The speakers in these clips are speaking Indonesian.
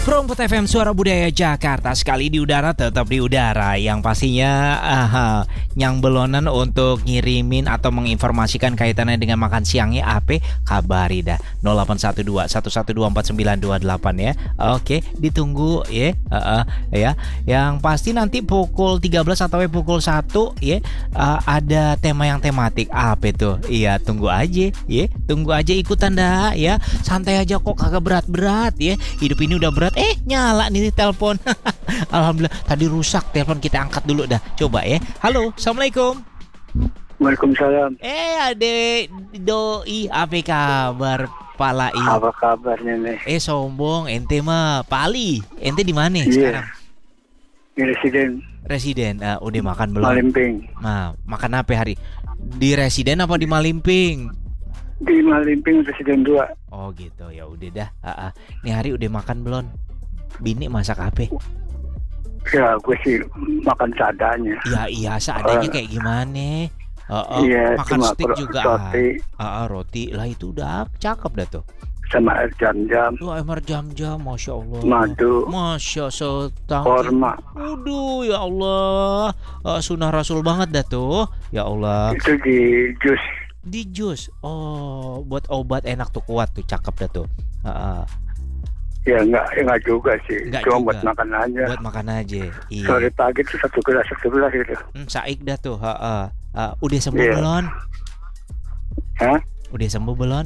Prompot FM Suara Budaya Jakarta, sekali di udara tetap di udara. Yang pastinya yang belonan untuk ngirimin atau menginformasikan kaitannya dengan makan siangnya apa, kabari dah 0812 1124928 ya. Oke, ditunggu ya. Ya. Yang pasti nanti pukul 13 atau pukul 1 ya, ada tema yang tematik apa itu. Iya, tunggu aja ya. Tunggu aja, ikutan dah ya. Santai aja kok, kagak berat-berat ya. Hidup ini udah berat. Nyala nih telepon. Alhamdulillah, tadi rusak telepon, kita angkat dulu dah. Coba ya. Halo, assalamualaikum. Waalaikumsalam. Adek doi, apa kabar Pak Lai? Apa kabarnya nih? Sombong, ente mah Pak Ali. Ente di mana sekarang? Di Residen. Udah makan belum? Malimping. Nah, makan apa hari? Di residen apa di Malimping? Di Malimping Residen 2. Oh gitu, ya udah dah. Nih hari udah makan belum? Bini masak apa? Ya gue sih makan seadanya. Iya seadanya kayak gimana? Iya, makan steak juga. Roti. Roti lah, itu udah cakep dah tuh. Sama air jam-jam. Air jam-jam, masya Allah. Madu. Masya Allah. Korma. Waduh, ya Allah. Sunnah Rasul banget dah tuh. Ya Allah. Itu di jus. Di jus. Oh, buat obat enak tuh, kuat tuh, cakep dah tuh. Ya enggak juga sih. Enggak Cuma juga. buat makan aja. Buat makan aja. Iya. Sore pagi tuh satu gelas gitu. Saik dah tuh. Udah sembuh belum? Hah? Udah sembuh belum?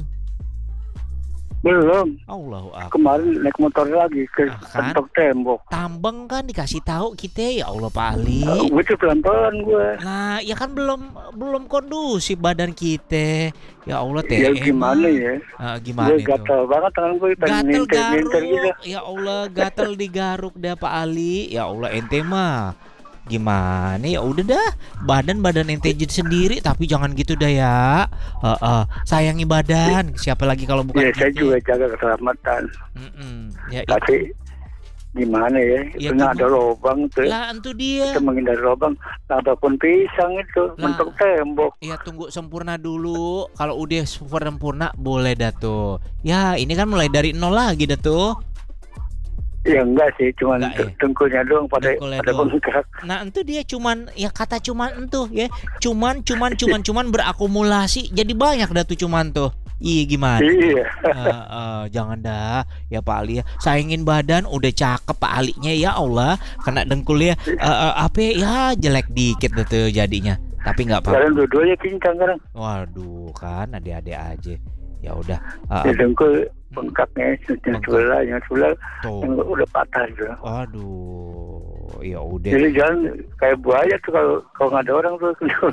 Belum. Allahu Akbar. Kemarin naik motor lagi ke bentok tembok. Tambeng kan dikasih tahu kita, ya Allah Pak Ali. Gue tuh pelan-pelan gue. Nah, ya kan belum kondusif badan kita. Ya Allah teh. Ya gimana ya? Gimana gue itu? gatal banget tangan gue, Gatel garuk. gitu. Ya Allah, gatel digaruk dah Pak Ali. Ya Allah, ente mah gimana ya, udah dah, badan ente sendiri, tapi jangan gitu dah ya. Sayangi badan, siapa lagi kalau bukan ya, kita. saya juga jaga keselamatan. Ya, tapi gimana ya, pernah ada lubang tuh. Lah itu dia. Kita menghindari lubang, ada pun pisang itu bentuk tembok. Ya tunggu sempurna dulu. Kalau udah sempurna boleh dah tuh. Ya ini kan mulai dari nol lagi dah tuh. Ya enggak sih, cuman dengkulnya doang pada bengkak. Nah itu dia, cuman ya kata cuman itu ya, cuman berakumulasi jadi banyak dah tuh cuman tuh. Iya gimana? Iya. Jangan dah ya Pak Ali ya. Sayangin badan, udah cakep Pak Alinya, ya Allah. Kena dengkul ya. Apa ya, jelek dikit dah tuh jadinya. Tapi nggak apa-apa. Kalian dua-duanya pincang sekarang. Waduh, kan adik-adik aja. Ya udah. Dengkul bengkaknya yang sebelah yang udah patah gitu. Waduh, ya udah. Jadi jangan kayak buaya tuh kalau nggak ada orang tuh.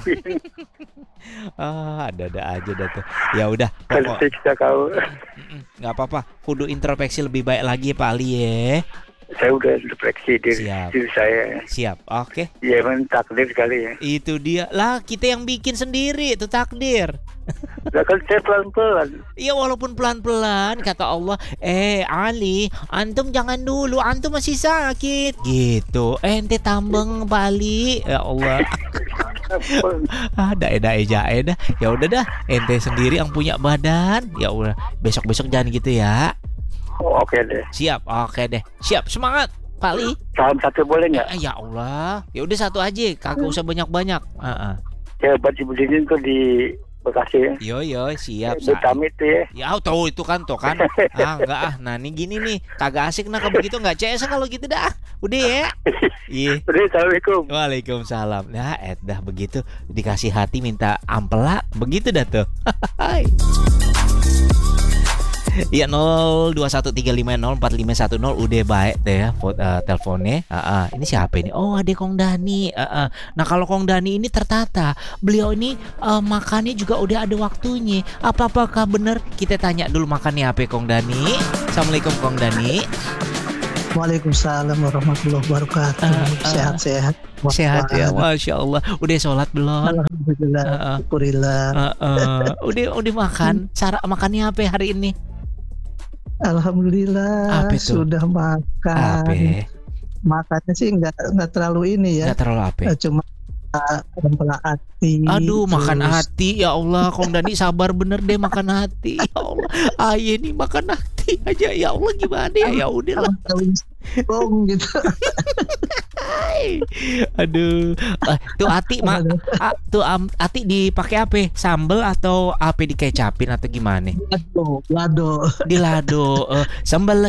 Ada aja dah tuh. Ya udah. Kalau kita kau. Nggak apa-apa. Kudu introspeksi lebih baik lagi Pak Ali ya. Saya udah introspeksi diri saya. Siap, oke. Ya emang takdir kali ya. Itu dia lah, kita yang bikin sendiri itu takdir. Lah kan saya pelan-pelan. Iya walaupun pelan-pelan, kata Allah, Ali, antum jangan dulu, antum masih sakit gitu. Ente tambeng Pak Ali, ya Allah. Dae dah. Ya udah dah, ente sendiri yang punya badan. Ya udah, besok-besok jangan gitu ya. Oke deh. Siap, oke deh. Siap, semangat Pak Ali. Salam satu boleh nggak? Ya Allah, ya udah satu aja, kagak usah banyak-banyak. Ya buat Ibu Dinin tuh di Bekasi. Yo, siap. Tamit tuh ya. Ya tahu itu kan kan. Enggak Nah ini gini nih, kagak asik nah kalau begitu, nggak CS kalau gitu dah. Udah ya. Iya. Udah, assalamualaikum. Waalaikumsalam. Nah, dah begitu dikasih hati minta ampela, begitu dah tuh. Iya 0213504510 udah baik deh ya teleponnya. Ini siapa ini? Oh, adek Kong Dani. Nah kalau Kong Dani ini tertata, beliau ini makannya juga udah ada waktunya. Apakah benar? Kita tanya dulu makannya apa Kong Dani. Assalamualaikum Kong Dani. Waalaikumsalam warahmatullahi wabarakatuh. Sehat-sehat. Sehat ya, Masya Allah. Udah sholat belum? Alhamdulillah. Syukurillah. Udah makan. Makannya apa hari ini? Alhamdulillah sudah makan. Makannya sih nggak terlalu ini ya. Nggak terlalu apa? Cuma Kepala hati. Aduh, makan hati. Ya Allah, Kong Dani sabar bener deh makan hati. Ya Allah, aye nih makan hati. Ati aja, ya Allah gimana ya udahlah. Bong gitu. Aduh, tuh Ati Ati dipakai apa? Sambel atau apa dikecapin atau gimana? Lado. Di lado, sambal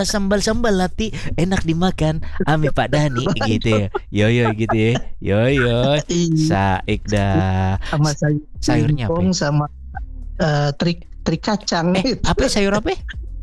Ati enak dimakan, ame Pak Dani gitu ya. Yo gitu ya. Yo. Saik dah. Sama sayurnya apa? Sama trik kacang. Apa sayur apa?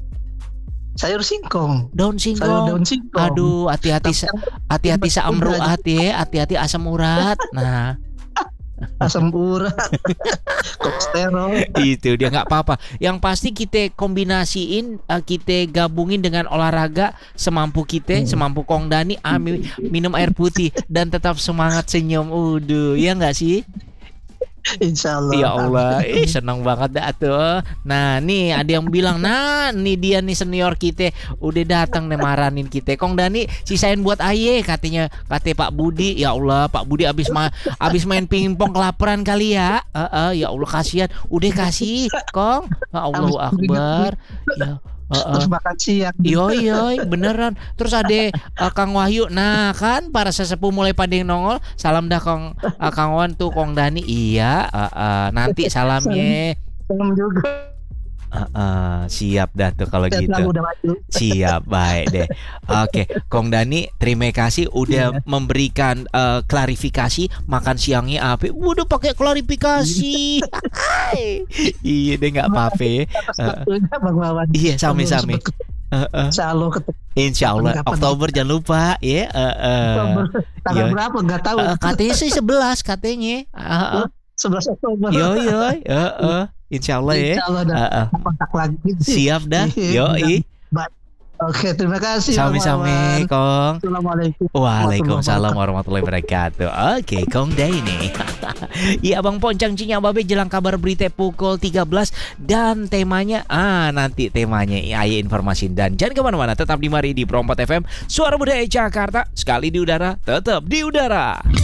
Sayur singkong. Daun singkong. Aduh, hati-hati asam urat ya, hati-hati asam urat. Nah, asam urat, kolesterol. Itu dia nggak apa-apa. Yang pasti kita kombinasiin, kita gabungin dengan olahraga semampu kita, semampu Kong Dani, minum air putih dan tetap semangat senyum. Udah, ya nggak sih? Insyaallah. Ya Allah, senang banget dah tuh. Nah, nih ada yang bilang, nah, nih dia nih senior kita udah datang nih maranin kita. Kong Dani sisain buat aye katanya Pak Budi. Ya Allah, Pak Budi abis main pingpong kelaparan kali ya. Ya Allah kasihan. Udah kasih, Kong. Allahu Akbar. Ya. Terus makan siang. Yoi beneran. Terus ada Kang Wahyu. Nah kan para sesepuh mulai pada yang nongol. Salam dah Kang Wan tuh Kong Dani. Iya nanti salamnya. Salam juga. Siap dah tuh kalau gitu. Siap, baik deh. Oke, Kong Dani terima kasih udah memberikan klarifikasi makan siangnya apa. Udah pakai klarifikasi. Iya deh nggak apa-apa. Iya sami-sami. Insya Allah Oktober jangan lupa ya. Tanggal berapa nggak tahu. Katanya sih 11 katanya. 11 Oktober. Yoi. Insya Allah ya. Kontak lagi. Siap dah. Yoi. Oke, terima kasih. Sami-sami, Kong. Assalamualaikum. Waalaikumsalam warahmatullahi wabarakatuh. Oke, Kong Dani. Iya, Abang Poncang Cinya Babe jelang kabar berita pukul 13 dan temanya nanti temanya Aye informasi dan jangan kemana-mana, tetap di Mari di Prompat FM Suara Budaya Jakarta, sekali di udara tetap di udara.